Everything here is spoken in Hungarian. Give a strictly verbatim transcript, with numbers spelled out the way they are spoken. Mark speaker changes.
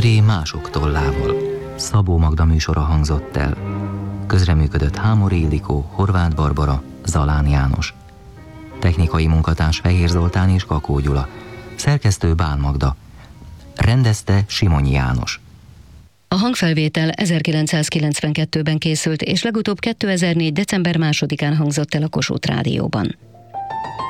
Speaker 1: Ré mások tollával. Szabó Magda műsora hangzott el. Közreműködött Hámori Ildikó, Horváth Barbara, Zalán János. Technikai munkatárs Fehér Zoltán és Kakó Gyula. Szerkesztő Bán Magda. Rendezte Simonyi János.
Speaker 2: A hangfelvétel ezerkilencszázkilencvenkettőben készült, és legutóbb kétezer-négy. december másodikán hangzott el a Kossuth Rádióban.